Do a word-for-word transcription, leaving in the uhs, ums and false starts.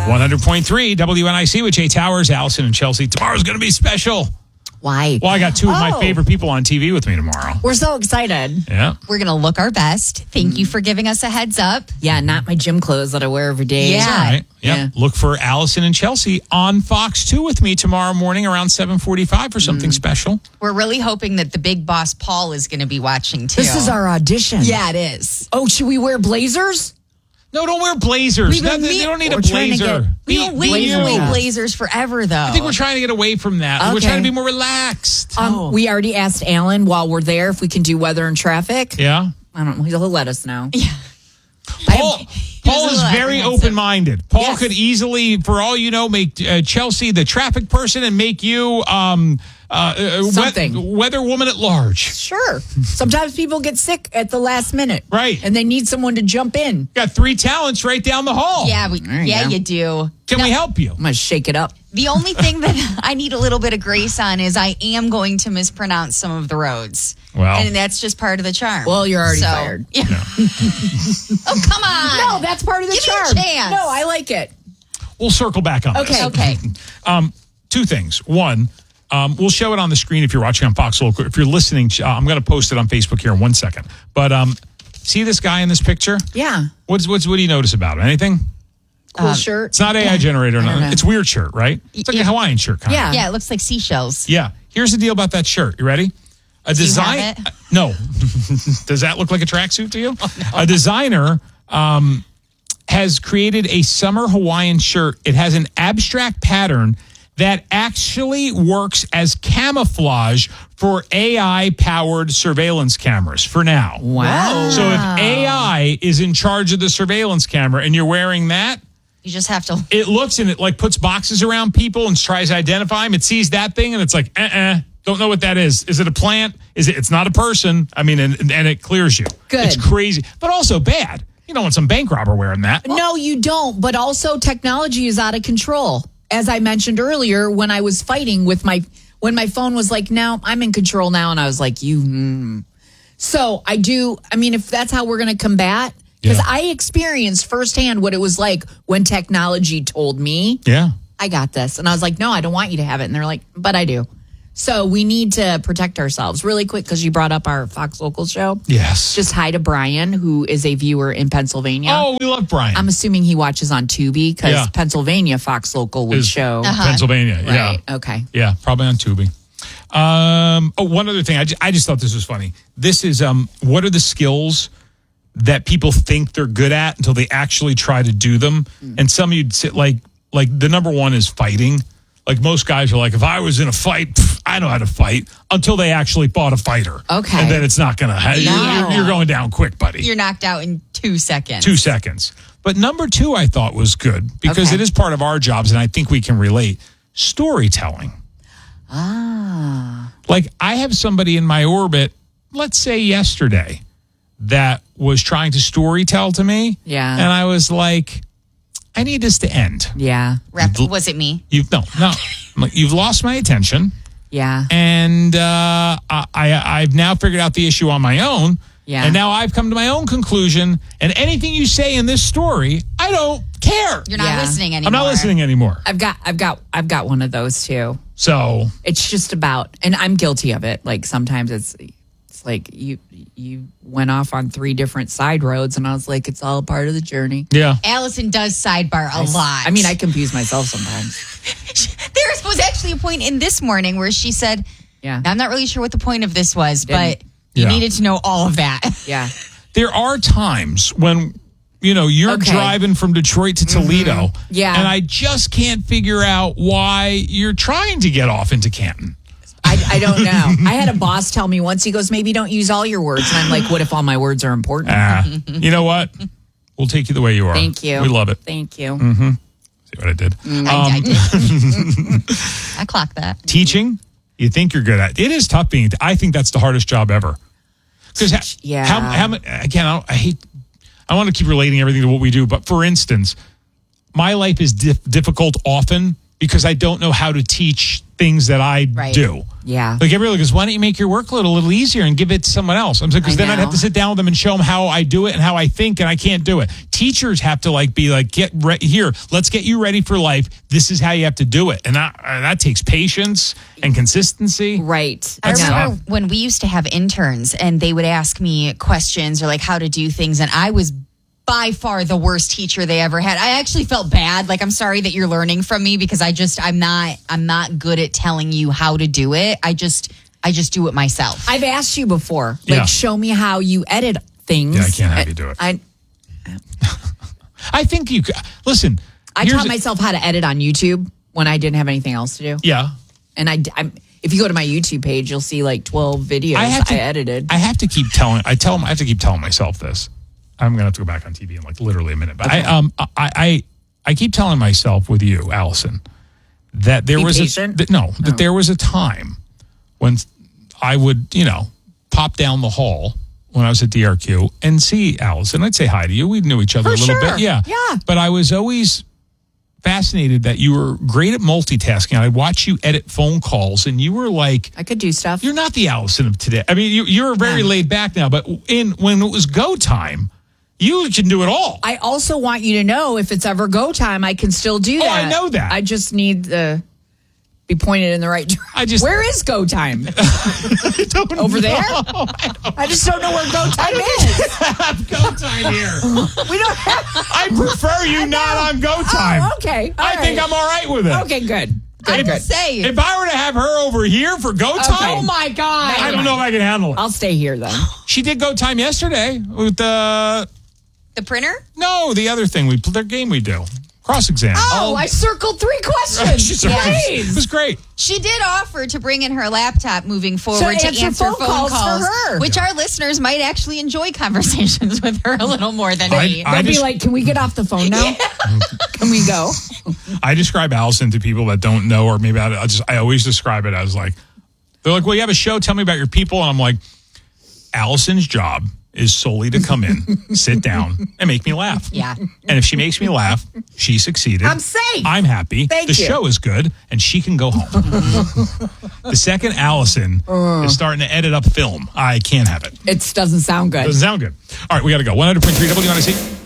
one hundred point three W N I C with Jay Towers, Allison, and Chelsea. Tomorrow's going to be special. Why? Well, I got two of my Oh. favorite people on T V with me tomorrow. We're so excited. Yeah. We're going to look our best. Thank you for giving us a heads up. Yeah, not my gym clothes that I wear every day. Yeah. All right. Yep. Yeah. Look for Allison and Chelsea on Fox two with me tomorrow morning around seven forty-five for something special. We're really hoping that the big boss, Paul, is going to be watching, too. This is our audition. Yeah, it is. Oh, should we wear blazers? No, don't wear blazers. We've No, been you meet- don't need a we're trying to blazer. get- Be We wait you. to wear blazers forever, though. I think we're trying to get away from that. We're Okay. trying to be more relaxed. Um, Oh. We already asked Alan while we're there if we can do weather and traffic. Yeah. I don't know. He'll let us know. Yeah. Paul, Paul was a is little very apprehensive. open-minded. Paul Yes. could easily, for all you know, make uh, Chelsea the traffic person and make you um, uh, uh, we- Something. weather woman at large. Sure. Sometimes people get sick at the last minute. Right. And they need someone to jump in. Got three talents right down the hall. Yeah, we, There you yeah, go. you do. Can No, we help you? I'm going to shake it up. The only thing that I need a little bit of grace on is I am going to mispronounce some of the roads. Well. And that's just part of the charm. Well, you're already So- fired. Yeah. Oh, come on. No, that's part of the Give me a charm. chance. No, I like it. We'll circle back on this. Okay. Okay. Um, two things. One, um, we'll show it on the screen if you're watching on Fox Local. If you're listening, uh, I'm going to post it on Facebook here in one second. But um, see this guy in this picture? Yeah. What's what's what do you notice about him? Anything? Cool shirt. It's not A I generated or don't nothing. know. It's a weird shirt, right? It's like a Hawaiian shirt kind Yeah. of. Yeah, it looks like seashells. Yeah. Here's the deal about that shirt. You ready? A Do you design. have it? uh, No. Does that look like a tracksuit to you? A designer um, has created a summer Hawaiian shirt. It has an abstract pattern that actually works as camouflage for A I-powered surveillance cameras for now. Wow. So if A I is in charge of the surveillance camera and you're wearing that, You just have to. it looks and it like puts boxes around people and tries to identify them. It sees that thing and it's like, uh-uh, don't know what that is. Is it a plant? Is it? It's not a person. I mean, and, and it clears you. Good. It's crazy, but also bad. You don't want some bank robber wearing that. No, you don't. But also, technology is out of control. As I mentioned earlier, when I was fighting with my, when my phone was like, "No, I'm in control now," and I was like, "You." Mm. So I do. I mean, if that's how we're going to combat, because Yeah. I experienced firsthand what it was like when technology told me, Yeah. "I got this," and I was like, "No, I don't want you to have it," and they're like, "But I do." So we need to protect ourselves really quick because you brought up our Fox Local show. Yes. Just hi to Brian, who is a viewer in Pennsylvania. Oh, we love Brian. I'm assuming he watches on Tubi because Yeah. Pennsylvania Fox Local would Is show. Pennsylvania. Yeah. Right. Okay. Yeah, probably on Tubi. Um, oh, one other thing. I just, I just thought this was funny. This is um, what are the skills that people think they're good at until they actually try to do them? Mm. And some of you'd sit like like the number one is fighting. Like most guys are like, if I was in a fight, pff, I know how to fight until they actually fought a fighter. Okay. And then it's not going to, No. you're, you're going down quick, buddy. You're knocked out in two seconds. Two seconds. But number two, I thought was good because Okay. it is part of our jobs, and I think we can relate. Storytelling. Ah. Like I have somebody in my orbit, let's say yesterday, that was trying to storytell to me. Yeah. And I was like, I need this to end. Yeah. Rep, was it me? You've no, no. I'm like, you've lost my attention. Yeah. And uh, I, I, I've now figured out the issue on my own. Yeah. And now I've come to my own conclusion. And anything you say in this story, I don't care. You're not Yeah. listening anymore. I'm not listening anymore. I've got I've got I've got one of those too. So It's just about, and I'm guilty of it. Like sometimes it's it's like you you went off on three different side roads, and I was like, it's all part of the journey. yeah. Allison does sidebar a lot. I mean, I confuse myself sometimes. There was actually a point in this morning where she said, Yeah. I'm not really sure what the point of this was, Didn't. but you Yeah. needed to know all of that. Yeah. There are times when, you know, you're Okay. driving from Detroit to Toledo. Yeah. And I just can't figure out why you're trying to get off into Canton. I, I don't know. I had a boss tell me once, he goes, maybe don't use all your words. And I'm like, what if all my words are important? Ah, you know what? We'll take you the way you are. Thank you. We love it. Thank you. See what I did? I, Um, I, did. I clocked that. teaching, you think you're good at. It is tough being, I think that's the hardest job ever. Because Yeah. how, how, mu- again, I, I hate, I want to keep relating everything to what we do. But for instance, my life is dif- difficult often because I don't know how to teach things that I Right. do. Yeah. Like everybody goes, why don't you make your workload a little easier and give it to someone else? I'm like, because I then I'd have know. to sit down with them and show them how I do it and how I think, and I can't do it. Teachers have to like be like, get re- here, let's get you ready for life. This is how you have to do it, and that uh, that takes patience and consistency. Right. I That's remember tough. when we used to have interns and they would ask me questions or like how to do things, and I was by far the worst teacher they ever had. I actually felt bad. Like, I'm sorry that you're learning from me because I just I'm not I'm not good at telling you how to do it. I just I just do it myself. I've asked you before, like, Yeah. show me how you edit things. Yeah, I can't have you do it. I, I think you could listen. I here's taught a- myself how to edit on YouTube when I didn't have anything else to do. Yeah, And I, I'm, if you go to my YouTube page, you'll see like twelve videos I, I have to, edited. I have to keep telling. I tell them. I have to keep telling myself this. I'm gonna have to go back on T V in like literally a minute. But I um I, I I keep telling myself with you, Allison, that there Be was patient? a that, no that Oh. there was a time when I would you know pop down the hall when I was at D R Q and see Allison. I'd say hi to you. We knew each other For a little sure. bit. Yeah. Yeah. But I was always fascinated that you were great at multitasking. I'd watch you edit phone calls and you were like, I could do stuff. you're not the Allison of today. I mean, you, you're very Yeah. laid back now, but in when it was go time, you can do it all. I also want you to know if it's ever go time, I can still do Oh, that. I know that. I just need to be pointed in the right direction. I just- Where is go time? I don't Over know. there? I don't I just don't know where go time is. have go time here. We don't have. I prefer you not on go time. Oh, okay. All I think right. I'm all right with it. Okay, good. I'm Good, good. saying If I were to have her over here for go time, Oh my God. I don't know if I can handle it. I'll stay here then. She did go time yesterday with the the printer. no, the other thing we the game we do cross exam. Oh, I circled three questions. She's so- Jeez. It was great. She did offer to bring in her laptop moving forward to answer answer phone phone, calls calls, for her. which our listeners might actually enjoy conversations with her a little more than I- me. I- They'll be just- like, can we get off the phone now? Can we go? I describe Allison to people that don't know, or maybe I, I just I always describe it as like they're like, well, you have a show. Tell me about your people, and I'm like, Allison's job is solely to come in, sit down, and make me laugh. Yeah. And if she makes me laugh, she succeeded. I'm safe. I'm happy. Thank the you. show is good, and she can go home. The second Allison Uh. is starting to edit up film, I can't have it. It doesn't sound good. Doesn't sound good. All right, we got to go. one hundred point three W N I C.